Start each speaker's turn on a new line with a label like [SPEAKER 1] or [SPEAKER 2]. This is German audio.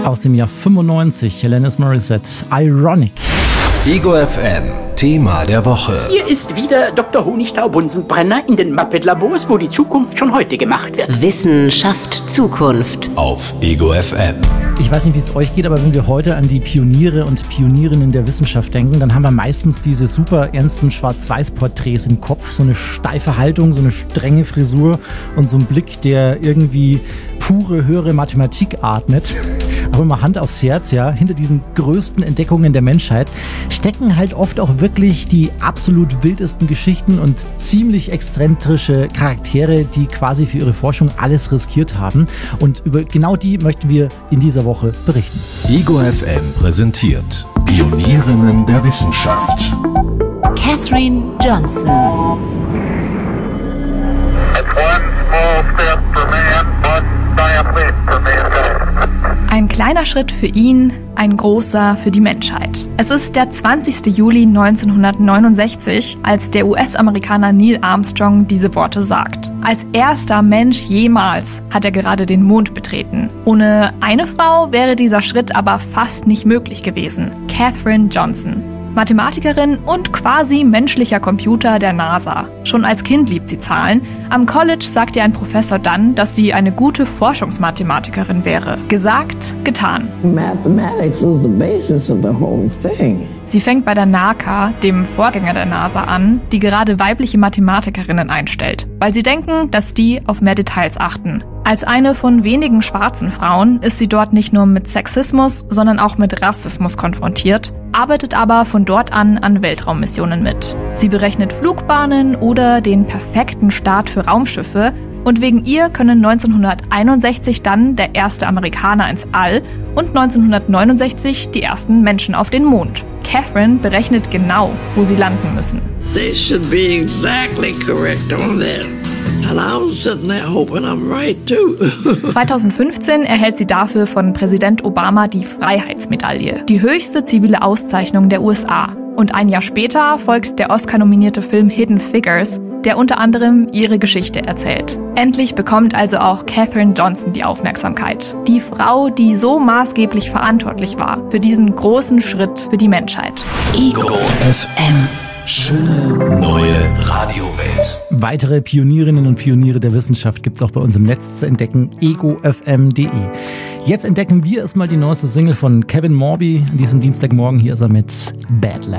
[SPEAKER 1] Aus dem Jahr 95, Alanis Morissette, Ironic.
[SPEAKER 2] Ego FM, Thema der Woche.
[SPEAKER 3] Hier ist wieder Dr. Honigtau-Bunsenbrenner in den Muppet-Labors, wo die Zukunft schon heute gemacht wird.
[SPEAKER 4] Wissenschaft Zukunft.
[SPEAKER 2] Auf Ego FM.
[SPEAKER 1] Ich weiß nicht, wie es euch geht, aber wenn wir heute an die Pioniere und Pionierinnen der Wissenschaft denken, dann haben wir meistens diese super ernsten Schwarz-Weiß-Porträts im Kopf. So eine steife Haltung, so eine strenge Frisur und so ein Blick, der irgendwie pure, höhere Mathematik atmet. Aber mal Hand aufs Herz, ja, hinter diesen größten Entdeckungen der Menschheit stecken halt oft auch wirklich die absolut wildesten Geschichten und ziemlich exzentrische Charaktere, die quasi für ihre Forschung alles riskiert haben. Und über genau die möchten wir in dieser Woche berichten.
[SPEAKER 2] Ego FM präsentiert Pionierinnen der Wissenschaft.
[SPEAKER 4] Katherine Johnson.
[SPEAKER 5] Ein kleiner Schritt für ihn, ein großer für die Menschheit. Es ist der 20. Juli 1969, als der US-Amerikaner Neil Armstrong diese Worte sagt. Als erster Mensch jemals hat er gerade den Mond betreten. Ohne eine Frau wäre dieser Schritt aber fast nicht möglich gewesen. Katherine Johnson. Mathematikerin und quasi menschlicher Computer der NASA. Schon als Kind liebt sie Zahlen. Am College sagt ihr ein Professor dann, dass sie eine gute Forschungsmathematikerin wäre. Gesagt, getan.
[SPEAKER 6] Mathematics is the basis of the whole thing.
[SPEAKER 5] Sie fängt bei der NACA, dem Vorgänger der NASA, an, die gerade weibliche Mathematikerinnen einstellt, weil sie denken, dass die auf mehr Details achten. Als eine von wenigen schwarzen Frauen ist sie dort nicht nur mit Sexismus, sondern auch mit Rassismus konfrontiert, arbeitet aber von dort an Weltraummissionen mit. Sie berechnet Flugbahnen oder den perfekten Start für Raumschiffe und wegen ihr können 1961 dann der erste Amerikaner ins All und 1969 die ersten Menschen auf den Mond. Katherine berechnet genau, wo sie landen müssen.
[SPEAKER 6] They should be exactly correct on that. And I was sitting there hoping I'm right too.
[SPEAKER 5] 2015 erhält sie dafür von Präsident Obama die Freiheitsmedaille, die höchste zivile Auszeichnung der USA. Und ein Jahr später folgt der Oscar-nominierte Film Hidden Figures, der unter anderem ihre Geschichte erzählt. Endlich bekommt also auch Katherine Johnson die Aufmerksamkeit. Die Frau, die so maßgeblich verantwortlich war für diesen großen Schritt für die Menschheit.
[SPEAKER 2] Ego FM. Schöne neue Radiowelt.
[SPEAKER 1] Weitere Pionierinnen und Pioniere der Wissenschaft gibt's auch bei uns im Netz zu entdecken, egofm.de. Jetzt entdecken wir erstmal die neueste Single von Kevin Morby an diesem Dienstagmorgen. Hier ist er mit Bad Life.